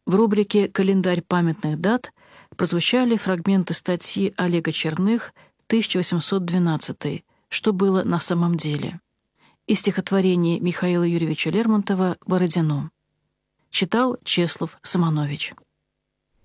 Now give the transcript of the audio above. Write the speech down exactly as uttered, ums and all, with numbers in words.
В рубрике «Календарь памятных дат» прозвучали фрагменты статьи Олега Черных тысяча восемьсот двенадцатый «Что было на самом деле» и стихотворение Михаила Юрьевича Лермонтова «Бородино». Читал Чеслов Самонович.